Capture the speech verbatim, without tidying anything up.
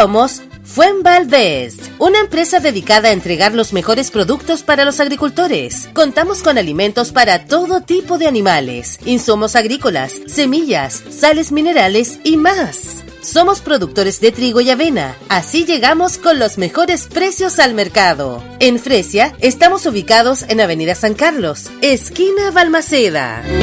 Somos Fuenvaldez, una empresa dedicada a entregar los mejores productos para los agricultores. Contamos con alimentos para todo tipo de animales, insumos agrícolas, semillas, sales minerales y más. Somos productores de trigo y avena, así llegamos con los mejores precios al mercado. En Fresia estamos ubicados en Avenida San Carlos, esquina Balmaceda.